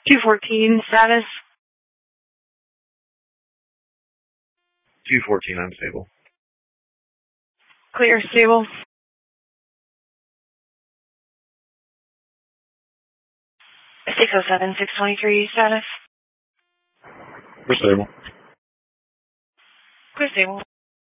214 status. 214 unstable. Clear, stable. 607, 623 status. We're stable. Clear, stable.